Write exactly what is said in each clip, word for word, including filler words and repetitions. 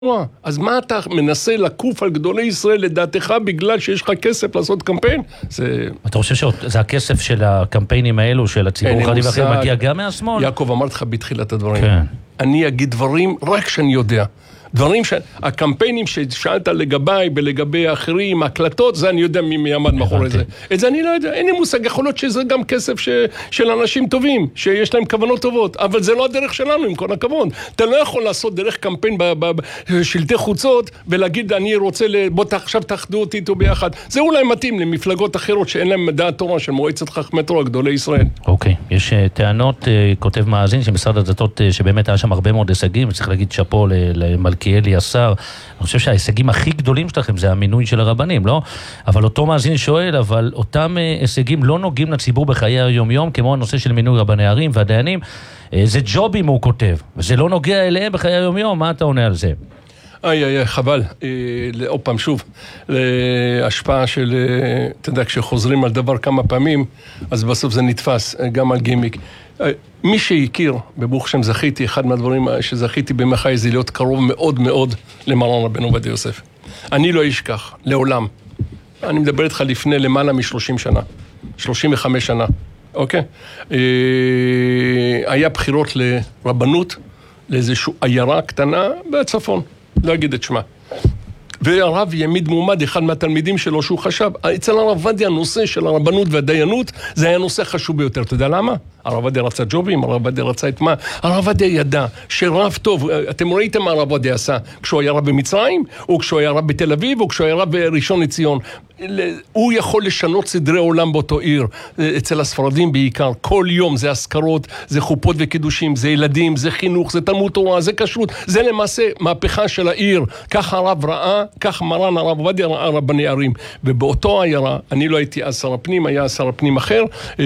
אז מה אתה מנסה לקוף על גדולי ישראל לדעתך בגלל שיש לך כסף לעשות קמפיין? זה... אתה חושב שזה הכסף של הקמפיינים האלו של הציבור החרדי ואחר מגיע גם מהשמאל? יעקב, אמרתי לך בתחילת הדברים. כן. אני אגיד דברים רק שאני יודע. דברים ש... הקמפיינים ששאלת לגביי ולגבי האחרים, הקלטות, זה אני יודע מי עמד מאחורי זה. את זה אני לא יודע. אין לי מושג, יכול להיות שזה גם כסף ש... של אנשים טובים, שיש להם כוונות טובות, אבל זה לא הדרך שלנו, עם כל הכבוד. אתה לא יכול לעשות דרך קמפיין בשלטי חוצות, ולהגיד, אני רוצה, ל... בוא עכשיו תחדו אותי איתו ביחד. זה אולי מתאים למפלגות אחרות שאין להם מדע תורה של מועצת חכמי תורה, גדולי ישראל. אוקיי. יש טענות, כותב מאזין, שמשרד הדתות, שבאמת היה שם הרבה מאוד הישגים, וצריך להגיד שאפו למלכי אלי השר, אני חושב שההישגים הכי גדולים שלכם זה המינוי של הרבנים, לא? אבל אותו מאזין שואל, אבל אותם הישגים לא נוגעים לציבור בחיי היום-יום, כמו הנושא של מינוי רבני ערים והדיינים, זה ג'ובים הוא כותב, וזה לא נוגע אליהם בחיי היום-יום, מה אתה עונה על זה? איי, איי, חבל. עוד פעם, שוב, להשפעה של, אתה יודע, כשחוזרים על דבר כמה פעמים, אז בסוף זה נתפס, גם על גימיק. מי שהכיר, בברוך שם זכיתי, אחד מהדברים שזכיתי במחי זה להיות קרוב מאוד מאוד למרן רבנו עובדיה יוסף. אני לא אשכח, לעולם. אני מדבר איתך לפני למעלה מ-שלושים שנה, שלושים וחמש שנה, אוקיי? היה בחירות לרבנות, לאיזושהי עיירה קטנה בצפון, לא אגיד את שמה. והרב יעמיד מועמד, אחד מהתלמידים שלו שהוא חשב, אצל הרב עובדיה הנושא של הרבנות והדיינות, זה היה נושא חשוב ביותר. אתה יודע למה? הרב עובדיה רצה ג'ובים, הרב עובדיה רצה את מה? הרב עובדיה ידע שרב טוב, אתם ראיתם מה הרב עובדיה עשה, כשהוא היה רב במצרים, או כשהוא היה רב בתל אביב, או כשהוא היה רב בראשון לציון. הוא יכול לשנות סדרי עולם באותו עיר, אצל הספרדים בעיקר, כל יום זה הזכרות, זה חופות וקידושים, זה ילדים, זה חינוך, זה תלמוד תורה, זה כשרות, זה למעשה מהפכה של העיר. כך הרב ראה, כך מרן הרב עובדיה ראה רבני ערים. ובאותו עיירה, אני לא הייתי אז שר הפנים, היה שר הפנים אחר,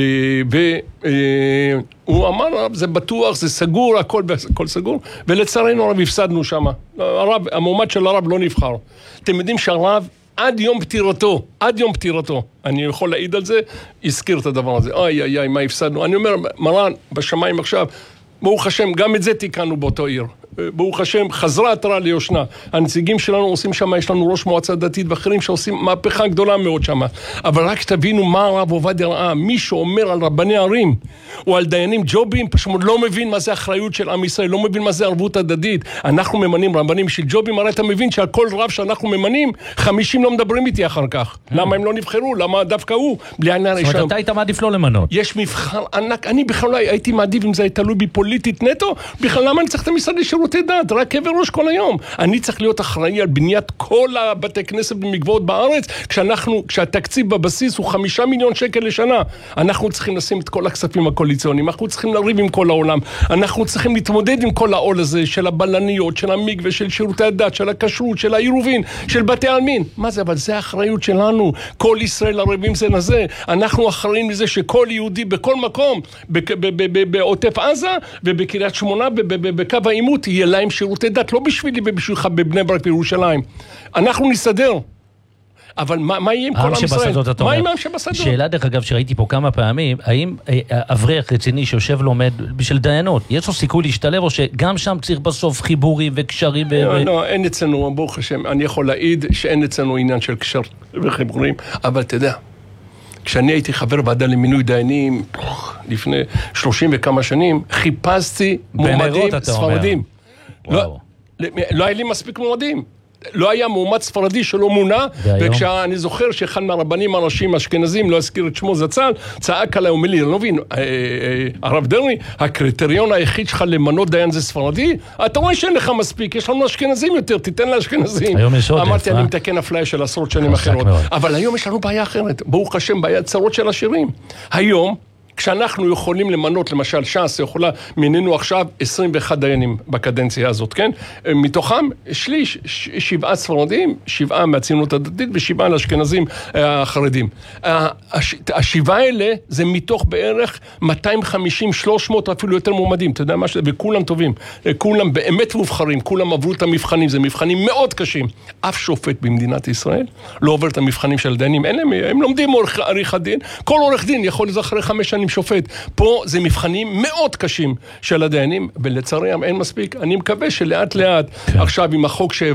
והוא אמר, זה בטוח, זה סגור, הכל, הכל סגור, ולצערנו הרב הפסדנו שם. הרב, המועמד של הרב לא נבחר. אתם יודעים שהרב עד יום פטירתו, עד יום פטירתו, אני יכול להעיד על זה, הזכיר את הדבר הזה. איי, איי, איי, מה הפסדנו? אני אומר, מרן, בשמיים עכשיו, ברוך השם, גם את זה תיקנו באותו עיר. ברוך השם, חזרה התורה ליושנה. הנציגים שלנו עושים שם, יש לנו ראש מועצה דתית ואחרים שעושים מהפכה גדולה מאוד שם. אבל רק שתבינו מה הרב עובדיה ראה, מי שאומר על רבני ערים או על דיינים ג'ובים, פשוט לא מבין מה זה אחריות של עם ישראל, לא מבין מה זה ערבות הדדית. אנחנו ממנים רבנים של ג'ובים, הרי אתה מבין שעל כל רב שאנחנו ממנים, חמישים לא מדברים איתי אחר כך. למה הם לא נבחרו? למה דווקא הוא? בלי עניין הראשון. זאת אומרת, אתה היית מעדיף לא למנות. יש מבחר ענק, אני בכלל הייתי מעדיף אם זה תלוי בי פוליטית נטו, בכלל למה אני צריך את המשרד לשירותי דת, רק קבר ראש כל היום. אני צריך להיות אחראי על בניית כל הבתי כנסת במקוואות בארץ, כשאנחנו, כשהתקציב בבסיס הוא חמישה מיליון שקל לשנה. אנחנו צריכים לשים את כל הכספים הקואליציוניים, אנחנו צריכים לריב עם כל העולם, אנחנו צריכים להתמודד עם כל העול הזה, של הבלניות, של המקווה, של שירותי הדת, של הכשרות, של העירובין, של בתי העלמין. מה זה? אבל זה האחריות שלנו. כל ישראל ערבים זה לזה. אנחנו אחראים לזה שכל יהודי בכל מקום, בעוטף עזה ובקריית שמונה, בקו העימות, יהיה להם שירותי דת, לא בשבילי ובשבילך בבני ברק בירושלים. אנחנו נסדר. אבל מה, מה יהיה עם כל עם ישראל? מה יהיה עם העם שבשדות? שאלה דרך אגב שראיתי פה כמה פעמים, האם אברך רציני שיושב לומד בשביל דיינות, יש לו סיכוי להשתלב או שגם שם צריך בסוף חיבורים וקשרים? לא, לא, אין אצלנו, ברוך השם, אני יכול להעיד שאין אצלנו עניין של קשר וחיבורים, אבל אתה יודע, כשאני הייתי חבר ועדה למינוי דיינים לפני שלושים וכמה שנים, חיפשתי מועמדים ספרדים. לא, לא היה לי מספיק מועמדים. לא היה מועמד ספרדי שלא מונה, וכשאני זוכר שאחד מהרבנים הראשיים האשכנזים, לא אזכיר את שמו זצ"ל, צעק עליי, אומר לי, אני לא מבין, הרב דרעי, הקריטריון היחיד שלך למנות דיין זה ספרדי? אתה רואה שאין לך מספיק, יש לנו אשכנזים יותר, תיתן לאשכנזים. אמרתי, אני מתקן אפליה של עשרות שנים אחרות. אבל היום יש לנו בעיה אחרת, ברוך השם, בעיה צרות של עשירים. היום, כשאנחנו יכולים למנות, למשל ש"ס יכולה, מינינו עכשיו עשרים ואחד דיינים בקדנציה הזאת, כן? מתוכם שליש, שבעה ספרדים, שבעה מהציונות הדתית ושבעה לאשכנזים החרדים. השבעה האלה זה מתוך בערך מאתיים וחמישים שלוש מאות אפילו יותר מועמדים, אתה יודע מה שזה, וכולם טובים, כולם באמת מובחרים, כולם עברו את המבחנים, זה מבחנים מאוד קשים. אף שופט במדינת ישראל לא עובר את המבחנים של הדיינים, הם לומדים עריכת דין, כל עורך דין יכול אחרי חמש שנים עם שופט. פה זה מבחנים מאוד קשים של הדיינים, ולצערי אין מספיק. אני מקווה שלאט לאט, עכשיו עם החוק